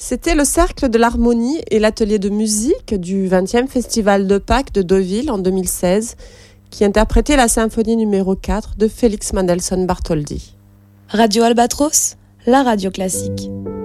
C'était le Cercle de l'Harmonie et l'atelier de musique du 20e Festival de Pâques de Deauville en 2016 qui interprétait la symphonie numéro 4 de Félix Mendelssohn Bartholdy. Radio Albatros, la radio classique.